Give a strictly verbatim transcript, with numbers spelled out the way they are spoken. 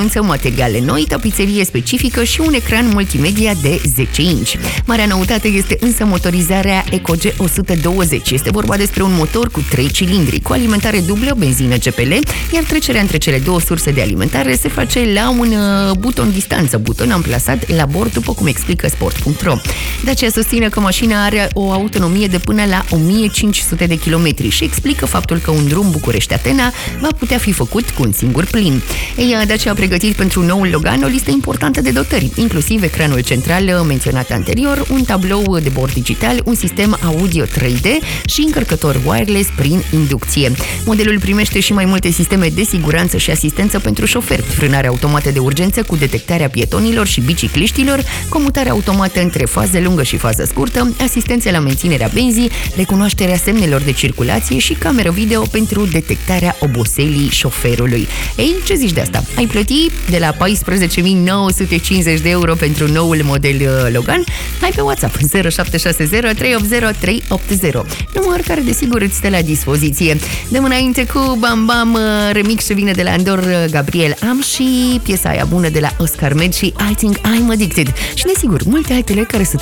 siguranță, materiale noi, tapiserie specifică și un ecran multimedia de zece inci. Marea noutate este însă motorizarea EcoG o sută douăzeci. Este vorba despre un motor cu trei cilindri, cu alimentare dublă, benzină G P L, iar trecerea între cele două surse de alimentare se face la un uh, buton distanță, buton amplasat la bord, după cum explică sport punct ro. Dacia susține că mașina are o autonomie de până la o mie cinci sute de kilometri și explică faptul că un drum București-Atena va putea fi făcut cu un singur plin. Ei, Dacia a pregătit pentru noul Logan o listă importantă de dotări, inclusiv ecranul central menționat anterior, un tablou de bord digital, un sistem audio trei D și încărcător wireless prin inducție. Modelul primește și mai multe sisteme de siguranță și asistență pentru șofer, frânare automată de urgență cu detectarea pietonilor și bicicliștilor, comutare automată între fază lungă și fază scurtă, asistență la menținerea benzii, recunoașterea semnelor de circulație și cameră video pentru detectarea oboselii șoferului. Ei, ce zici de asta? Ai plăti de la paisprezece mii nouă sute cincizeci de euro pentru noul model Logan? Hai pe WhatsApp zero șapte șase zero trei opt zero trei opt zero, număr care desigur îți stă la dispoziție. Dăm înainte cu Bam Bam, remix ce vine de la Andor Gabriel Am și piesa aia bună de la Oscar Med și I Think I'm Addicted. Și desigur, multe altele care să